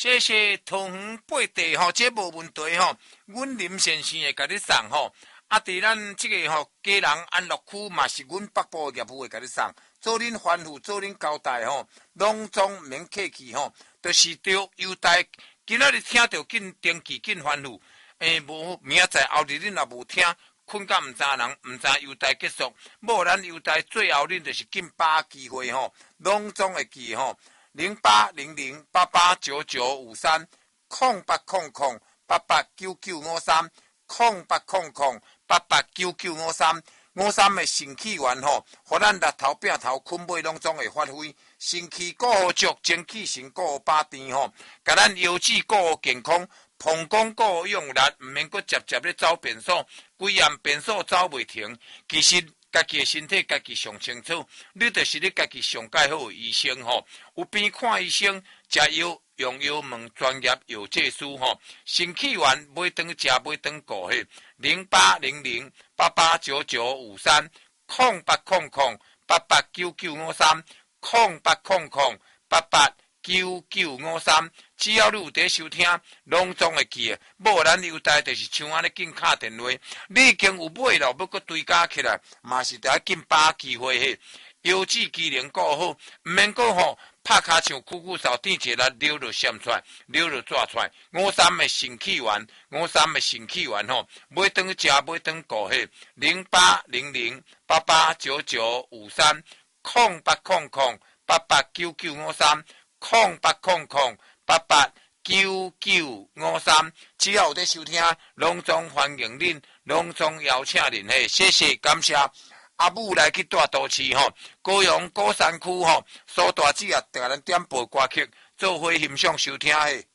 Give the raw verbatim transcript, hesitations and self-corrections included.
谢谢桃园八地吼，这无问题吼。阮林先生会甲你送吼。啊，伫咱即个吼嘉南安乐区嘛是阮北部业务会甲你送，做恁欢呼，做恁交代吼，拢总免客气吼，就是着优待。今仔日听着紧登记紧欢呼，诶，无明仔载后日恁若无听，困甲毋知人，毋知优待结束，无咱优待最后恁就是紧把握机会吼，拢总会记吼，零八零零八八九九五三空八空空八八九九五三空八空空。八八九九五三五三的神气丸吼，互咱日头饼头困买拢总会发挥。神气顾好足，精气神顾好把甜吼，甲咱腰子顾好健康，膀胱顾好用力，毋免阁接接咧走便所，规暗便所走袂停。其实家己的身体家己上清楚，你就是你家己上介好的医生吼。有病看医生，食药。用药问专业药剂师吼，神气丸买顿食买顿顾迄零八零零八八九九五三空八空空八八九九五三空八空空八八九九五三，只要你有在收听，拢总会记诶。无咱优待就是像安尼紧敲电话，你已经有买了，要搁追加起来，嘛是得紧把握机会迄。腰子机能顾好，毋免讲吼。拍卡像酷酷扫电一来溜就闪出来，溜就抓出来。五三的神气丸，五三的神气丸吼，买顿食买顿顾迄零八零零八八九九五三空八空空八八九九五三空八空空八八九九五三，只要有在收听，隆重欢迎恁，隆重邀请恁嘿，谢谢感谢。阿母来去大都市吼，高雄高山区吼，苏大姐啊，定咱点播歌曲，做伙欣赏收听诶。